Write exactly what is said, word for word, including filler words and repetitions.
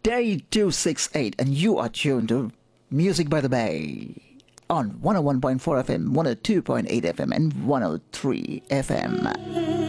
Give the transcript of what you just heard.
day two sixty-eight, and you are tuned to Music by the Bay on one oh one point four F M, one oh two point eight F M, and one oh three F M.